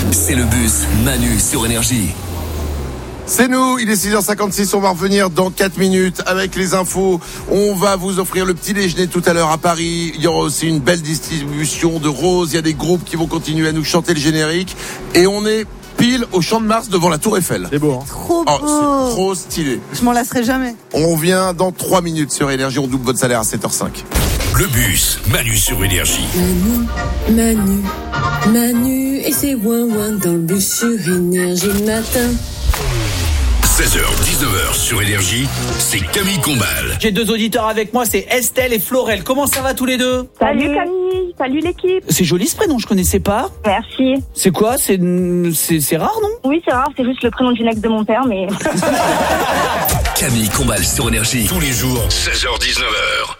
C'est le bus Manu sur Énergie. C'est nous, il est 6h56, on va revenir dans 4 minutes avec les infos. On va vous offrir le petit déjeuner tout à l'heure à Paris. Il y aura aussi une belle distribution de roses. Il y a des groupes qui vont continuer à nous chanter le générique. Et on est pile au Champ de Mars devant la Tour Eiffel. C'est beau, hein. Trop beau. C'est trop stylé. Je m'en lasserai jamais. On vient dans 3 minutes sur Énergie, on double votre salaire à 7h05. Le bus Manu sur Énergie. Manu et ses ouin-ouin dans le bus sur Énergie le matin. 16h, 19h sur Énergie, c'est Camille Combal. J'ai 2 auditeurs avec moi, c'est Estelle et Florel. Comment ça va tous les deux? Salut Camille, salut l'équipe. C'est joli ce prénom, je connaissais pas. Merci. C'est quoi? C'est rare, non? Oui, c'est rare, c'est juste le prénom d'une ex de mon père, mais... Camille Combal sur Énergie, tous les jours, 16h, 19h.